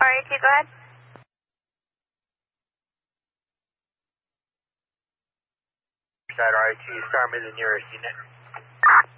RAT, go ahead. RAT, start me the nearest unit.